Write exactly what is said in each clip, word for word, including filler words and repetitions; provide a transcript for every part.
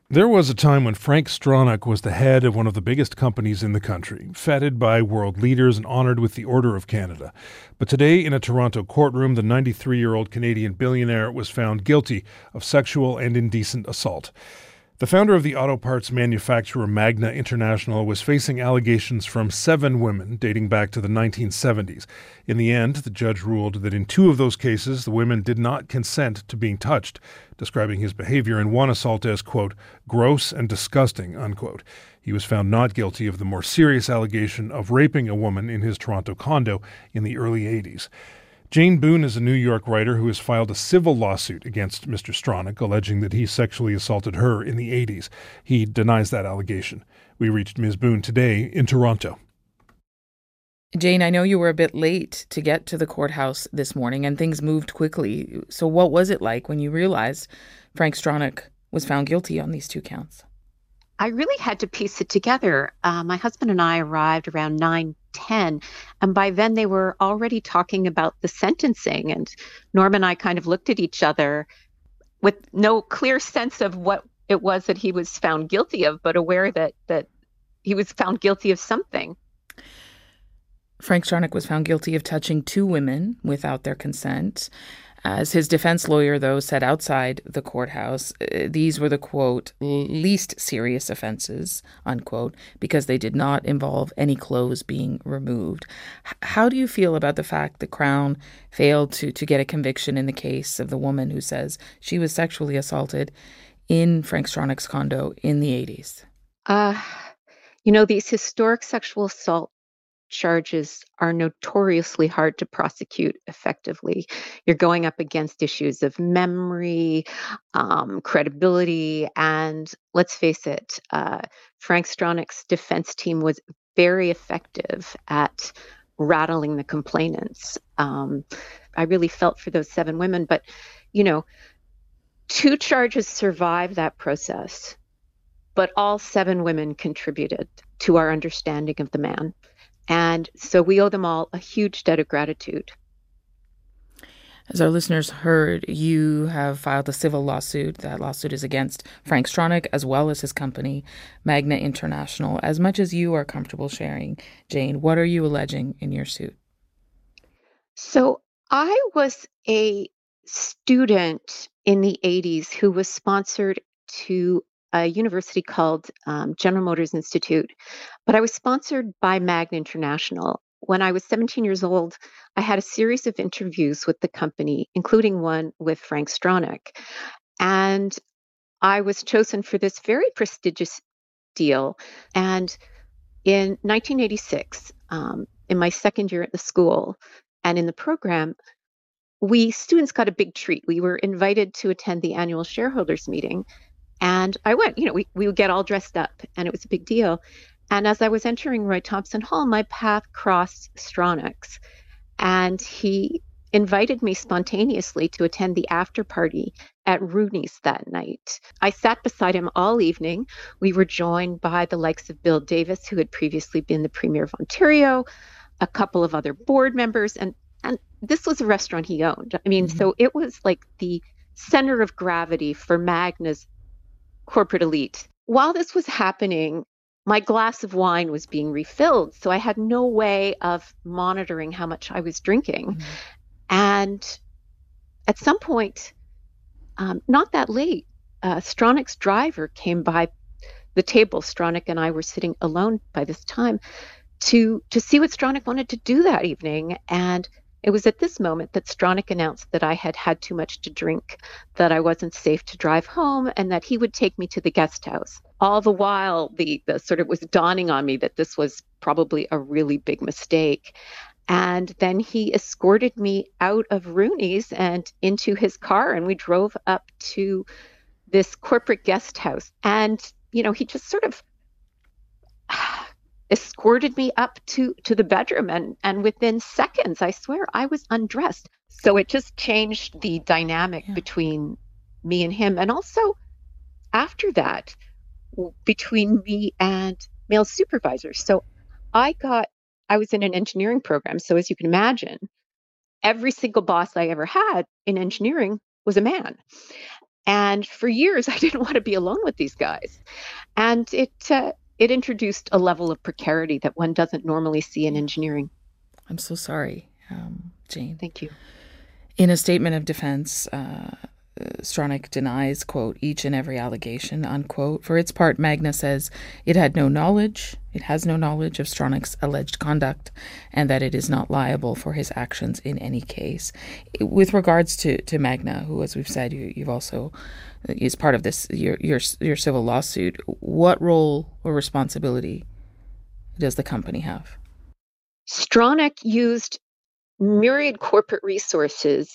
There was a time when Frank Stronach was the head of one of the biggest companies in the country, feted by world leaders and honored with the Order of Canada. But today, in a Toronto courtroom, the ninety-three-year-old Canadian billionaire was found guilty of sexual and indecent assault. The founder of the auto parts manufacturer Magna International was facing allegations from seven women dating back to the nineteen seventies. In the end, the judge ruled that in two of those cases, the women did not consent to being touched, describing his behavior in one assault as, quote, gross and disgusting, unquote. He was found not guilty of the more serious allegation of raping a woman in his Toronto condo in the early eighties. Jane Boone is a New York writer who has filed a civil lawsuit against Mister Stronach, alleging that he sexually assaulted her in the eighties. He denies that allegation. We reached Miz Boone today in Toronto. Jane, I know you were a bit late to get to the courthouse this morning and things moved quickly. So what was it like when you realized Frank Stronach was found guilty on these two counts? I really had to piece it together. Uh, my husband and I arrived around nine ten, and by then they were already talking about the sentencing. And Norm and I kind of looked at each other with no clear sense of what it was that he was found guilty of, but aware that that he was found guilty of something. Frank Stronach was found guilty of touching two women without their consent. As his defense lawyer, though, said outside the courthouse, uh, these were the, quote, least serious offenses, unquote, because they did not involve any clothes being removed. H- how do you feel about the fact the Crown failed to, to get a conviction in the case of the woman who says she was sexually assaulted in Frank Stronach's condo in the eighties? Uh, you know, these historic sexual assault charges are notoriously hard to prosecute effectively. You're going up against issues of memory, um, credibility, and let's face it, uh, Frank Stronach's defense team was very effective at rattling the complainants. Um, I really felt for those seven women, but, you know, two charges survived that process, but all seven women contributed to our understanding of the man. And so we owe them all a huge debt of gratitude. As our listeners heard, you have filed a civil lawsuit. That lawsuit is against Frank Stronach as well as his company, Magna International. As much as you are comfortable sharing, Jane, what are you alleging in your suit? So I was a student in the eighties who was sponsored to a university called um, General Motors Institute, but I was sponsored by Magna International. When I was seventeen years old, I had a series of interviews with the company, including one with Frank Stronach. And I was chosen for this very prestigious deal. And in nineteen eighty-six, um, in my second year at the school and in the program, we students got a big treat. We were invited to attend the annual shareholders meeting. And I went, you know, we, we would get all dressed up and it was a big deal. And as I was entering Roy Thompson Hall, my path crossed Stronach's. And he invited me spontaneously to attend the after party at Rooney's that night. I sat beside him all evening. We were joined by the likes of Bill Davis, who had previously been the Premier of Ontario, a couple of other board members, and, and this was a restaurant he owned. I mean, mm-hmm. So it was like the center of gravity for Magna's corporate elite. While this was happening, my glass of wine was being refilled, so I had no way of monitoring how much I was drinking. Mm-hmm. And at some point, um, not that late, uh, Stronach's driver came by the table. Stronach and I were sitting alone by this time to to see what Stronach wanted to do that evening. And it was at this moment that Stronach announced that I had had too much to drink, that I wasn't safe to drive home, and that he would take me to the guest house. All the while, the, the sort of was dawning on me that this was probably a really big mistake. And then he escorted me out of Rooney's and into his car, and we drove up to this corporate guest house. And, you know, he just sort of escorted me up to, to the bedroom, and, and within seconds, I swear, I was undressed. So it just changed the dynamic yeah. between me and him. And also after that, between me and male supervisors. So I got, I was in an engineering program. So as you can imagine, every single boss I ever had in engineering was a man. And for years, I didn't want to be alone with these guys. And it uh, it introduced a level of precarity that one doesn't normally see in engineering. I'm so sorry, um, Jane. Thank you. In a statement of defense, uh, Stronach denies, quote, each and every allegation, unquote. For its part, Magna says it had no knowledge, it has no knowledge of Stronach's alleged conduct, and that it is not liable for his actions in any case. With regards to, to Magna, who, as we've said, you, you've also is part of this your, your your civil lawsuit, what role or responsibility does the company have? Stronach used myriad corporate resources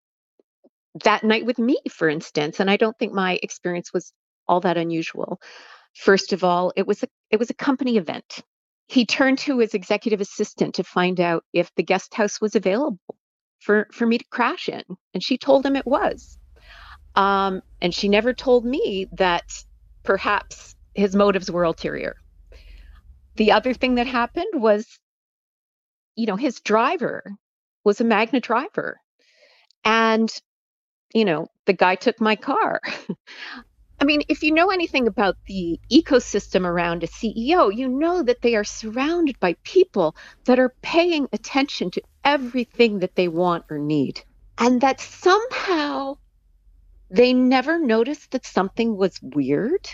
that night with me, for instance, and I don't think my experience was all that unusual. First of all, it was a it was a company event. He turned to his executive assistant to find out if the guest house was available for, for me to crash in, and she told him it was. Um, and she never told me that perhaps his motives were ulterior. The other thing that happened was, you know, his driver was a Magna driver. And you know, the guy took my car. I mean, if you know anything about the ecosystem around a C E O, you know that they are surrounded by people that are paying attention to everything that they want or need. And that somehow they never noticed that something was weird.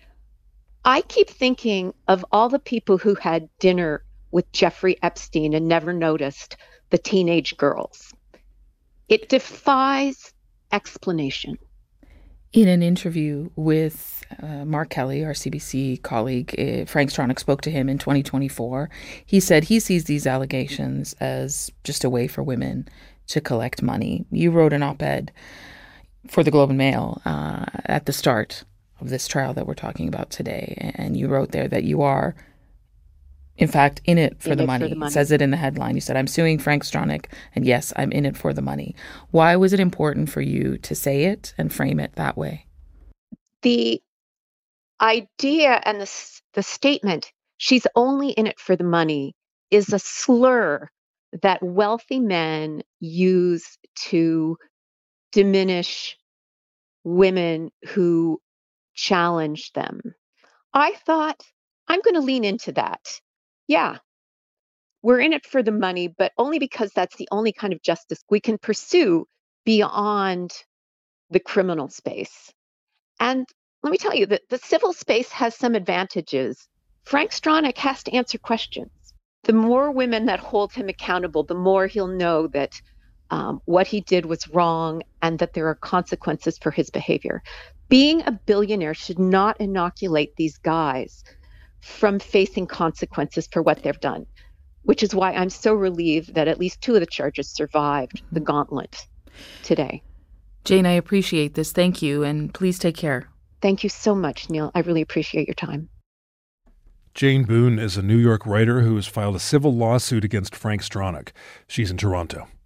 I keep thinking of all the people who had dinner with Jeffrey Epstein and never noticed the teenage girls. It defies explanation. In an interview with uh, Mark Kelly, our C B C colleague, uh, Frank Stronach spoke to him in twenty twenty-four. He said he sees these allegations as just a way for women to collect money. You wrote an op-ed for the Globe and Mail uh, at the start of this trial that we're talking about today, and you wrote there that you are, in fact, in it for, in the, it money. for the money. It says it in the headline. You said, I'm suing Frank Stronach, and yes, I'm in it for the money. Why was it important for you to say it and frame it that way? The idea and the, the statement, she's only in it for the money, is a slur that wealthy men use to diminish women who challenge them. I thought, I'm going to lean into that. Yeah, we're in it for the money, but only because that's the only kind of justice we can pursue beyond the criminal space. And let me tell you that the civil space has some advantages. Frank Stronach has to answer questions. The more women that hold him accountable, the more he'll know that um, what he did was wrong and that there are consequences for his behavior. Being a billionaire should not inoculate these guys from facing consequences for what they've done, which is why I'm so relieved that at least two of the charges survived the gauntlet today. Jane, I appreciate this. Thank you, and please take care. Thank you so much, Neil. I really appreciate your time. Jane Boone is a New York writer who has filed a civil lawsuit against Frank Stronach. She's in Toronto.